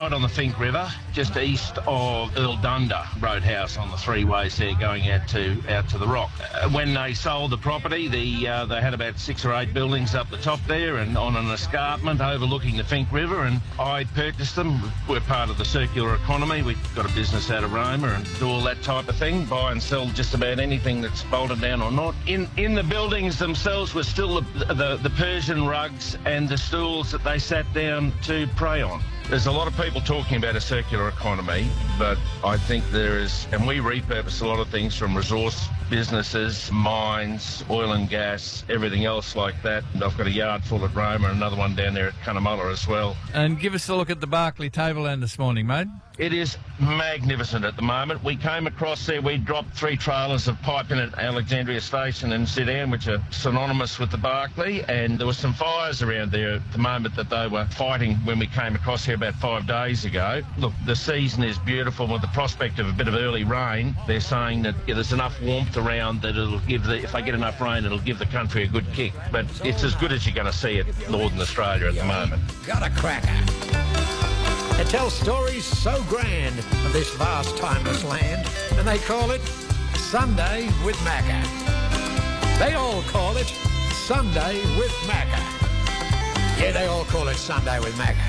right on the Fink River, just east of Earldunda Roadhouse on the three ways there going out to the Rock. When they sold the property, they had about 6 or 8 buildings up the top there and on an escarpment overlooking the Fink River, and I purchased them. We're part of the circular economy. We've got a business out of Roma and do all that type of thing, buy and sell just about anything that's bolted down or not. In the buildings themselves were still the Persian rugs and the stools that they sat down to pray on. There's a lot of people talking about a circular economy, but I think there is, and we repurpose a lot of things from resource businesses, mines, oil and gas, everything else like that. And I've got a yard full at Roma and another one down there at Cunnamulla as well. And give us a look at the Barclay Tableland this morning, mate. It is magnificent at the moment. We came across there, we dropped 3 trailers of pipe in at Alexandria Station and Sedan, which are synonymous with the Barclay, and there were some fires around there at the moment that they were fighting when we came across here about 5 days ago. Look, the season is beautiful with the prospect of a bit of early rain. They're saying that there's enough warmth around that it'll give if they get enough rain, it'll give the country a good kick. But it's as good as you're going to see it Northern Australia at the moment. Got a cracker. It tells stories so grand of this vast, timeless land, and they call it Sunday with Macca. They all call it Sunday with Macca. Yeah, they all call it Sunday with Macca.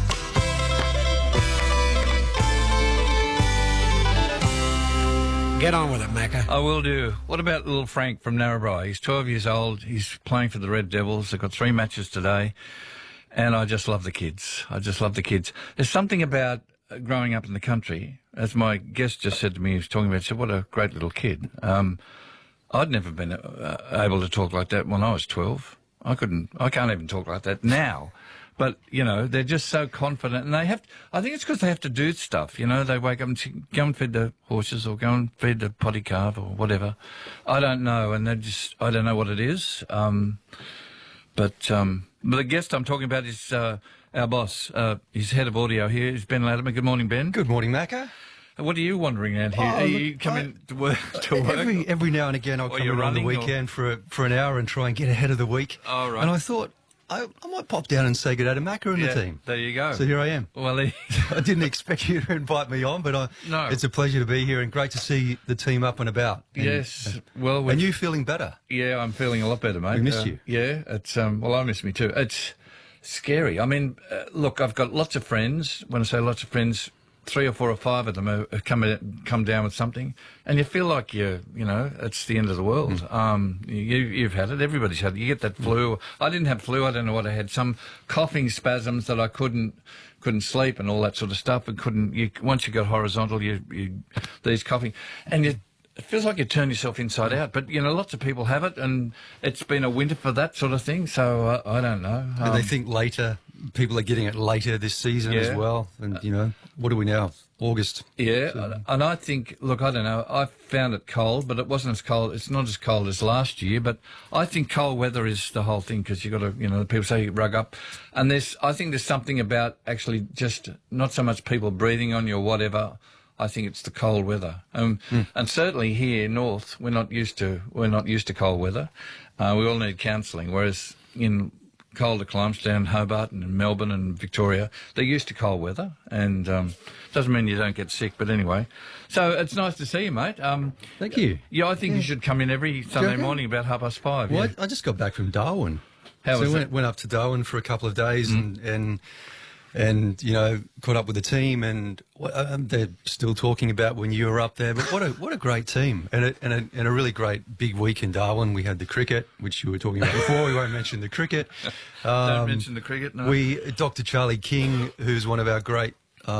Get on with it, Macca. I will do. What about little Frank from Narrabri? He's 12 years old. He's playing for the Red Devils. They've got 3 matches today. And I just love the kids. I just love the kids. There's something about growing up in the country. As my guest just said to me, he was talking about, he said, what a great little kid. I'd never been able to talk like that when I was 12. I can't even talk like that now. But, you know, they're just so confident. And I think it's because they have to do stuff. You know, they wake up and go and feed the horses or go and feed the potty calf or whatever. I don't know. And I don't know what it is. But the guest I'm talking about is our boss. He's head of audio here. He's Ben Latimer. Good morning, Ben. Good morning, Macca. What are you wandering out here? Are you coming to work? Every now and again I'll come in on the weekend for an hour and try and get ahead of the week. Oh, right. And I thought I might pop down and say good day to Macca and the team. There you go. So here I am. Well, I didn't expect you to invite me on, but it's a pleasure to be here and great to see the team up and about. And, yes. Well, and you feeling better? Yeah, I'm feeling a lot better, mate. We missed you. Yeah, it's well, I miss me too. It's scary. I mean, look, I've got lots of friends. When I say lots of friends, 3 or 4 or 5 of them have come down with something, and you feel like it's the end of the world. You've had it. Everybody's had it. You get that flu. I didn't have flu. I don't know what I had. Some coughing spasms that I couldn't sleep and all that sort of stuff. And once you got horizontal, these coughing, and it feels like you turn yourself inside out. But lots of people have it, and it's been a winter for that sort of thing. So I don't know. And they think later. People are getting it later this season as well. And, what are we now? August. Yeah, and I think, look, I don't know, I found it cold, but it wasn't as cold, it's not as cold as last year, but I think cold weather is the whole thing, because you've got to, people say you rug up, and I think there's something about actually just not so much people breathing on you or whatever. I think it's the cold weather, and certainly here north we're not used to cold weather. We all need counselling, whereas in colder climes down Hobart and in Melbourne and Victoria, they're used to cold weather, and doesn't mean you don't get sick, but anyway. So it's nice to see you, mate. Thank you. Yeah, I think you should come in every Sunday morning about 5:30. Well, I just got back from Darwin. How was it? Went up to Darwin for a couple of days and caught up with the team, and they're still talking about when you were up there. But what a great team, and a really great big week in Darwin. We had the cricket, which you were talking about before. We won't mention the cricket. Don't mention the cricket. No. Dr. Charlie King, who's one of our great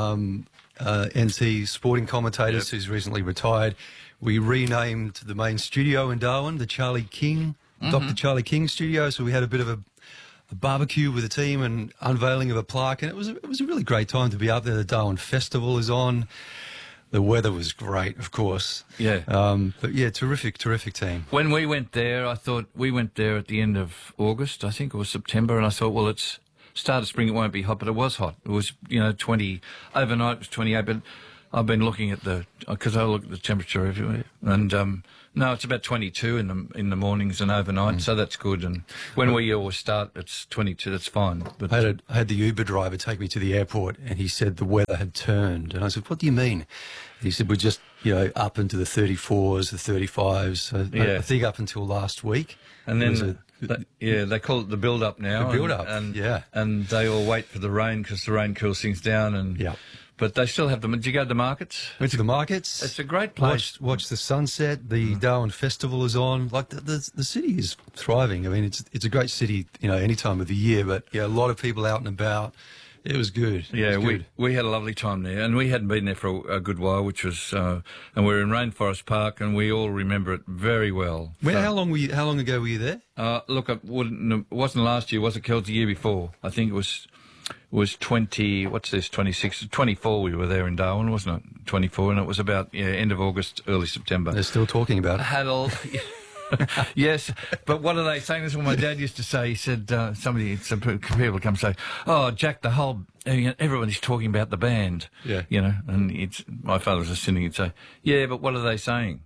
NT sporting commentators, who's recently retired. We renamed the main studio in Darwin the Charlie King, Dr. Charlie King Studio. So we had a bit of a barbecue with the team and unveiling of a plaque, and it was a really great time to be out there. The Darwin Festival is on. The weather was great, of course. Yeah. But yeah, terrific team. When we went there, I thought we went there at the end of August, I think, or September, and I thought, well, it's start of spring, it won't be hot, but it was hot. It was, 20, overnight it was 28, but I've been looking at because I look at the temperature everywhere, and no, it's about 22 in the mornings and overnight, so that's good. And when we always start, it's 22. That's fine. But I had the Uber driver take me to the airport, and he said the weather had turned, and I said, "What do you mean?" He said, "We're just up into the 34s, the 35s. I think up until last week." And then they call it the build-up now. The build-up, and they all wait for the rain because the rain cools things down. And but they still have them. Did you go to the markets? Went to the markets. It's a great place. Watched the sunset. The Darwin Festival is on. Like the city is thriving. I mean, it's a great city, any time of the year. But a lot of people out and about. It was good. We had a lovely time there, and we hadn't been there for a good while, which was, and we were in Rainforest Park, and we all remember it very well. How long ago were you there? Look, it wasn't last year, was it, Kel? The year before. I think it was 20. What's this? 26, 24. We were there in Darwin, wasn't it? 24, and it was about end of August, early September. They're still talking about it. Had all. Yes, but what are they saying? This is what my dad used to say. He said, some people come say, "Oh, Jack, everybody's talking about the band." Yeah. And my father was just sitting and say, "Yeah, but what are they saying?"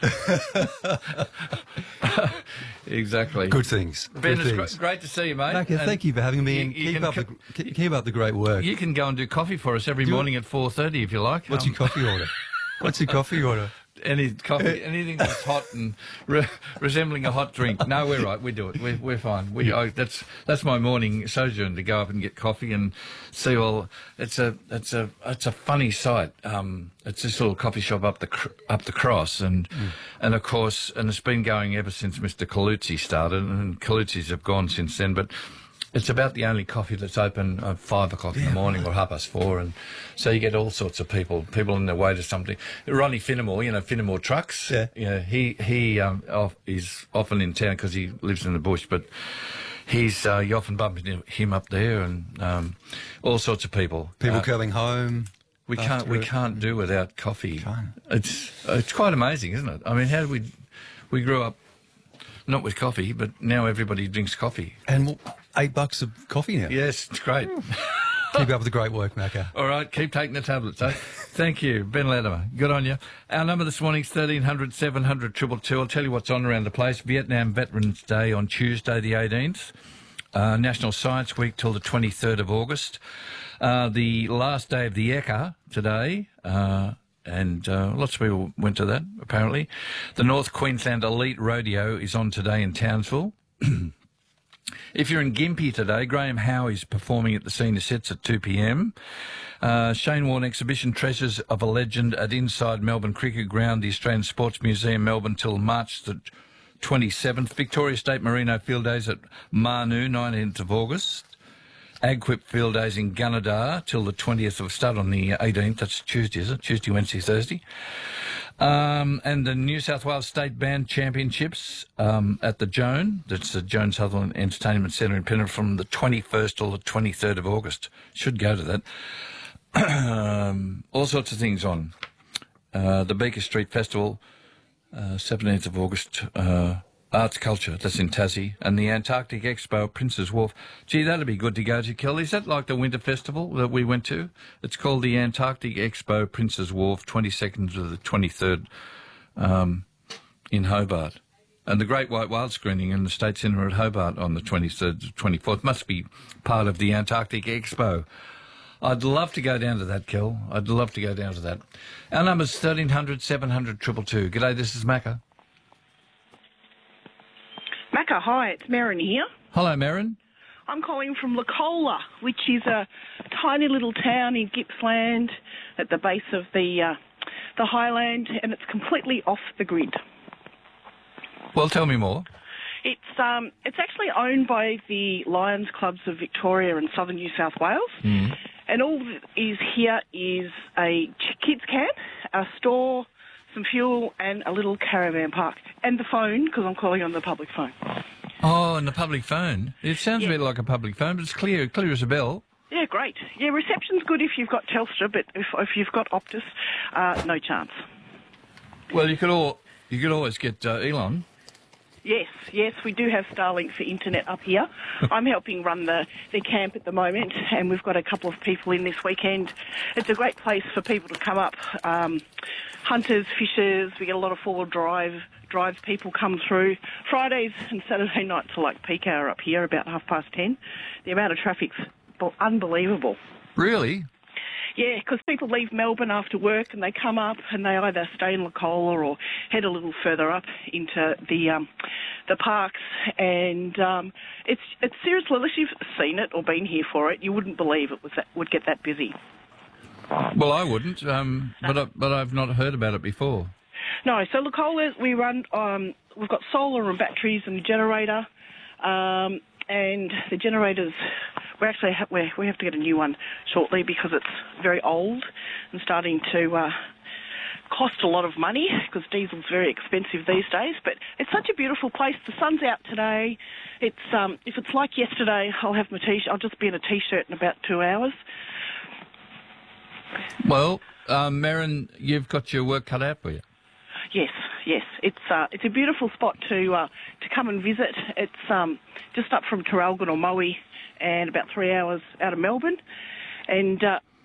Exactly. Good things. Ben, it's great to see you, mate. Okay, thank you for having me. And keep up the great work. You can go and do coffee for us every morning at 4:30 if you like. What's your coffee order? What's your coffee order? Any coffee, anything that's hot and resembling a hot drink. No, we're right. We do it. We're fine. That's my morning sojourn, to go up and get coffee and see all. It's a funny sight. It's this little coffee shop up the cross, and of course, and it's been going ever since Mr. Colucci started, and Colucci's have gone since then, but. It's about the only coffee that's open at 5 o'clock in the morning or 4:30, and so you get all sorts of people on their way to something. Ronnie Finnemore, Finnemore Trucks. Yeah. He is often in town because he lives in the bush, but you often bump into him up there, and all sorts of people. People coming home. We can't do without coffee. Can't. It's quite amazing, isn't it? I mean, how did we grew up not with coffee, but now everybody drinks coffee. And $8 of coffee now. Yes, it's great. Keep up the great work, Macca. All right, keep taking the tablets, eh? Thank you, Ben Latimer. Good on you. Our number this morning is 1300 700 222. I'll tell you what's on around the place. Vietnam Veterans Day on Tuesday the 18th. National Science Week till the 23rd of August. The last day of the ECA today. And lots of people went to that, apparently. The North Queensland Elite Rodeo is on today in Townsville. If you're in Gympie today, Graham Howie's performing at the Senior Sets at 2 p.m. Shane Warne Exhibition Treasures of a Legend at Inside Melbourne Cricket Ground, the Australian Sports Museum, Melbourne, till March the 27th. Victoria State Merino Field Days at Manu, 19th of August. Agquip Field Days in Gunnedah till the 20th of start on the 18th. That's Tuesday, is it? Tuesday, Wednesday, Thursday. And the New South Wales State Band Championships at the Joan. That's the Joan Sutherland Entertainment Centre in Penrith from the 21st till the 23rd of August. Should go to that. All sorts of things on. The Beaker Street Festival, 17th of August. Arts Culture, that's in Tassie, and the Antarctic Expo at Prince's Wharf. Gee, that'd be good to go to, Kelly. Is that like the Winter Festival that we went to? It's called the Antarctic Expo, Prince's Wharf, 22nd to the 23rd in Hobart. And the Great White Whale screening in the State Cinema at Hobart on the 23rd to 24th must be part of the Antarctic Expo. I'd love to go down to that, Kel. I'd love to go down to that. Our number's 1300 700 222. G'day, this is Macca. Macca, hi, it's Merrin here. Hello, Merrin. I'm calling from Lacola, which is a tiny little town in Gippsland at the base of the highland, and it's completely off the grid. Well, tell me more. It's actually owned by the Lions Clubs of Victoria and Southern New South Wales, and all that is here is a kids camp, a store, some fuel, and a little caravan park. And the phone, because I'm calling on the public phone. Oh, and the public phone. It sounds a bit like a public phone, but it's clear as a bell. Yeah, great. Yeah, reception's good if you've got Telstra, but if you've got Optus, no chance. Well, you could always get Elon. Yes, we do have Starlink for internet up here. I'm helping run the camp at the moment, and we've got a couple of people in this weekend. It's a great place for people to come up, hunters, fishers. We get a lot of four-wheel drive people come through. Fridays and Saturday nights are like peak hour up here, about 10:30. The amount of traffic's unbelievable. Really? Yeah, because people leave Melbourne after work and they come up and they either stay in Lacola or head a little further up into the parks. And it's seriously, unless you've seen it or been here for it, you wouldn't believe it would get that busy. Well, I wouldn't, but I've not heard about it before. No, so Lacola, we run. We've got solar and batteries and a generator, and the generators. We have to get a new one shortly because it's very old and starting to cost a lot of money because diesel's very expensive these days. But it's such a beautiful place. The sun's out today. It's if it's like yesterday, I'll have my t-shirt. I'll just be in a t-shirt in about 2 hours. Well, Merrin, you've got your work cut out for you. Yes. It's a beautiful spot to come and visit. It's just up from Traralgon or Moe, and about 3 hours out of Melbourne. And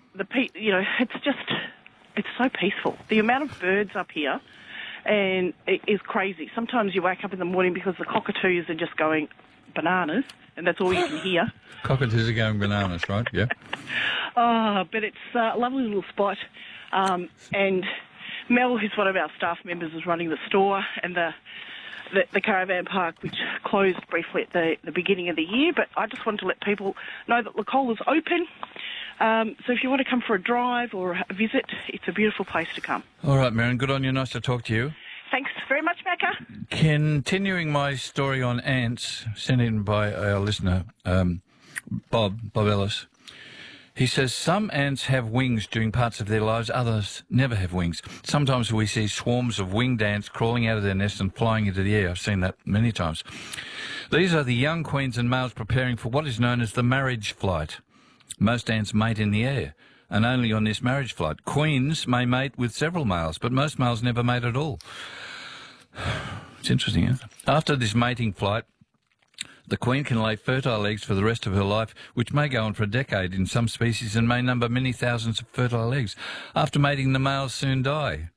it's so peaceful. The amount of birds up here, and it is crazy. Sometimes you wake up in the morning because the cockatoos are just going bananas, and that's all you can hear. Cockatoos are going bananas, right? Yeah. But it's a lovely little spot, and Mel, who's one of our staff members, is running the store and the caravan park, which closed briefly at the beginning of the year. But I just wanted to let people know that Lacola's open. So if you want to come for a drive or a visit, it's a beautiful place to come. All right, Merrin, good on you. Nice to talk to you. Thanks very much, Macca. Continuing my story on ants, sent in by our listener, Bob Ellis. He says, some ants have wings during parts of their lives, others never have wings. Sometimes we see swarms of winged ants crawling out of their nest and flying into the air. I've seen that many times. These are the young queens and males preparing for what is known as the marriage flight. Most ants mate in the air, and only on this marriage flight. Queens may mate with several males, but most males never mate at all. It's interesting, isn't it? After this mating flight, the queen can lay fertile eggs for the rest of her life, which may go on for a decade in some species and may number many thousands of fertile eggs. After mating, the males soon die.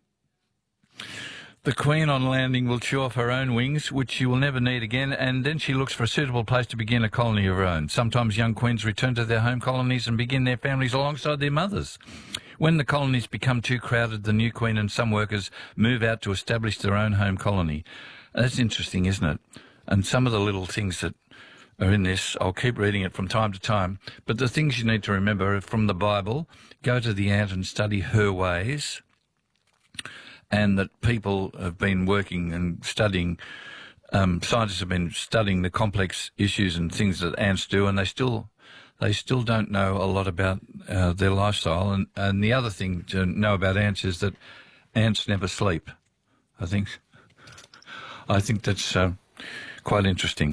The queen on landing will chew off her own wings, which she will never need again, and then she looks for a suitable place to begin a colony of her own. Sometimes young queens return to their home colonies and begin their families alongside their mothers. When the colonies become too crowded, the new queen and some workers move out to establish their own home colony. That's interesting, isn't it? And some of the little things that are in this, I'll keep reading it from time to time, but the things you need to remember are from the Bible. Go to the ant and study her ways, and that people have been working and studying, scientists have been studying the complex issues and things that ants do, and they still don't know a lot about their lifestyle. And the other thing to know about ants is that ants never sleep. I think that's quite interesting.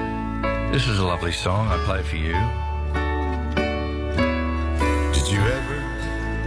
This is a lovely song. I play for you. Did you ever